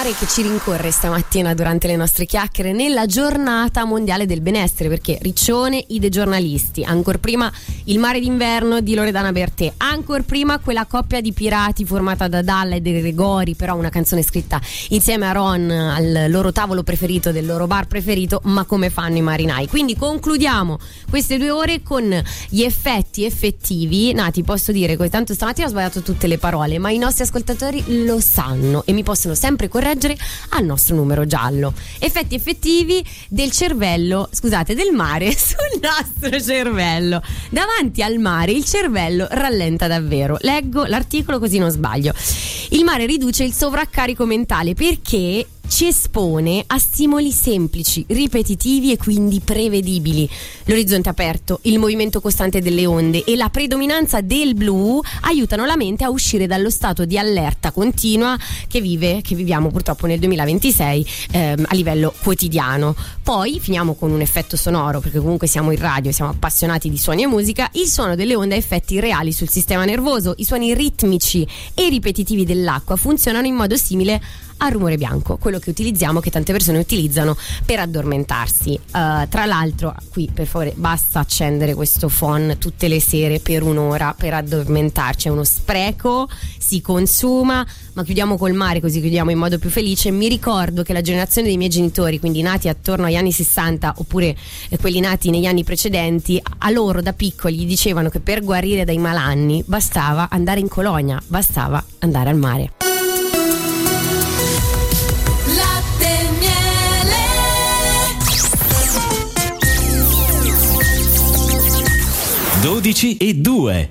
mare che ci rincorre stamattina durante le nostre chiacchiere nella giornata mondiale del benessere, perché Riccione, i dei giornalisti, ancor prima il mare d'inverno di Loredana Bertè, ancor prima quella coppia di pirati formata da Dalla e De Gregori, però una canzone scritta insieme a Ron al loro tavolo preferito del loro bar preferito, ma come fanno i marinai. Quindi concludiamo queste 2 ore con gli effetti effettivi. Nati, posso dire che tanto stamattina ho sbagliato tutte le parole, ma i nostri ascoltatori lo sanno e mi possono sempre correggere al nostro numero giallo. Effetti effettivi del cervello, scusate, del mare sul nostro cervello. Davanti al mare il cervello rallenta davvero. Leggo l'articolo così non sbaglio. Il mare riduce il sovraccarico mentale perché ci espone a stimoli semplici, ripetitivi e quindi prevedibili. L'orizzonte aperto, il movimento costante delle onde e la predominanza del blu aiutano la mente a uscire dallo stato di allerta continua che viviamo purtroppo nel 2026 a livello quotidiano. Poi finiamo con un effetto sonoro, perché comunque siamo in radio e siamo appassionati di suoni e musica. Il suono delle onde ha effetti reali sul sistema nervoso. I suoni ritmici e ripetitivi dell'acqua funzionano in modo simile al rumore bianco, quello che utilizziamo, che tante persone utilizzano per addormentarsi. Tra l'altro, qui per favore basta accendere questo phon tutte le sere per 1 ora per addormentarci, è uno spreco, si consuma, ma chiudiamo col mare così chiudiamo in modo più felice. Mi ricordo che la generazione dei miei genitori, quindi nati attorno agli anni 60 oppure quelli nati negli anni precedenti, a loro da piccoli gli dicevano che per guarire dai malanni bastava andare in colonia, bastava andare al mare. 12:02.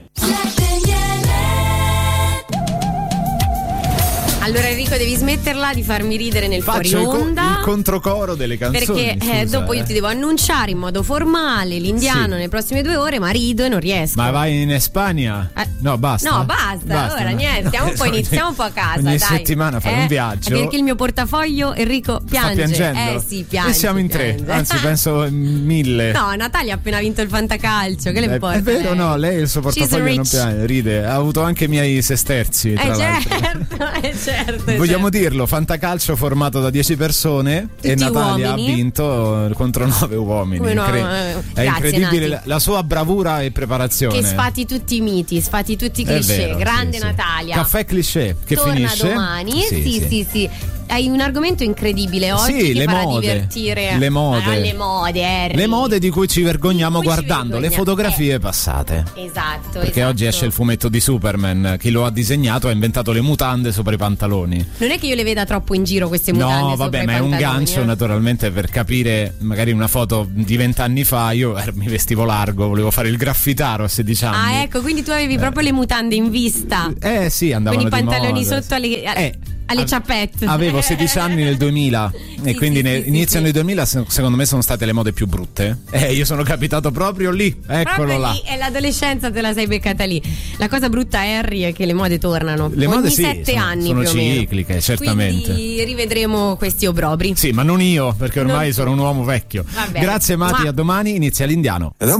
Allora Enrico, devi smetterla di farmi ridere nel fuori onda. Il controcoro delle canzoni. Perché dopo io ti devo annunciare in modo formale l'indiano nelle prossime 2 ore, ma rido e non riesco. Ma vai in Spagna? No, basta. No, basta. Ora niente, iniziamo un po' a casa. Ogni settimana fare un viaggio. Perché il mio portafoglio, Enrico, piange. Sta piangendo? Sì, piange. E siamo in 3, anzi penso 1000. No, Natalia ha appena vinto il fantacalcio, che le importa? È vero, no, lei il suo portafoglio non piange, ride. Ha avuto anche i miei sesterzi, tra l'altro. Certo, vogliamo dirlo, fantacalcio formato da 10 persone. Tutti e Natalia uomini. Ha vinto contro 9 uomini. È grazie, incredibile Nati. la sua bravura e preparazione. Che sfati tutti i miti, sfati tutti i cliché. Vero, grande sì, Natalia. Caffè cliché che torna finisce domani. Sì. Hai un argomento incredibile oggi che le farà mode, divertire. Le mode. Le mode di cui ci vergogniamo guardando le fotografie passate. Esatto. Perché oggi esce il fumetto di Superman. Chi lo ha disegnato ha inventato le mutande sopra i pantaloni. Non è che io le veda troppo in giro queste mutande. No, vabbè, ma è un gancio naturalmente per capire magari una foto di 20 anni fa. Io mi vestivo largo, volevo fare il graffitaro a 16 anni. Ah, ecco, quindi tu avevi proprio le mutande in vista. Sì, andavano con i pantaloni di moda. Sotto alle ciappette. Avevo 16 anni nel 2000 e quindi inizio anni 2000 secondo me sono state le mode più brutte. Io sono capitato proprio lì, eccolo proprio là. Lì, e l'adolescenza te la sei beccata lì. La cosa brutta, Harry, è che le mode tornano. Le mode ogni 7 anni sono più o meno. cicliche, certamente. Quindi rivedremo questi obrobri. Sì, ma non io, perché ormai sono un uomo vecchio. Vabbè. Grazie Mati, a domani inizia l'Indiano.